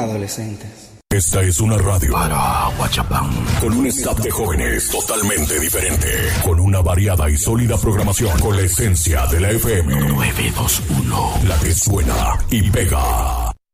adolescentes. Esta es una radio para Huachapán, con un staff de jóvenes totalmente diferente, con una variada y sólida programación, con la esencia de la FM 921, la que suena y pega.